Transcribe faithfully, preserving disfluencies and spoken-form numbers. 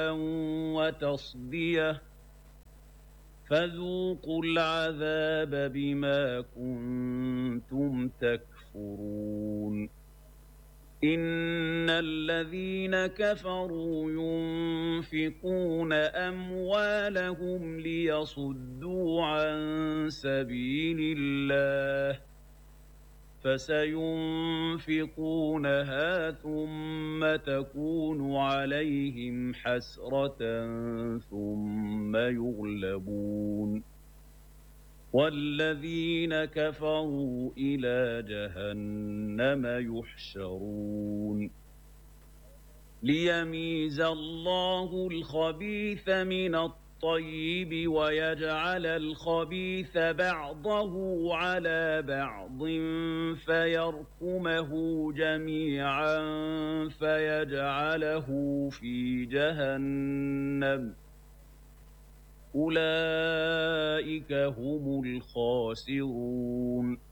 وتصدية فذوقوا العذاب بما كنتم تكفرون إن الذين كفروا ينفقون أموالهم ليصدوا عن سبيل الله فسينفقونها ثم تكون عليهم حسرة ثم يغلبون والذين كفروا إلى جهنم يحشرون ليميز الله الخبيث من الطيب ويجعل الخبيث بعضه على بعض فيركمه جميعا فيجعله في جهنم أولئك هم الخاسرون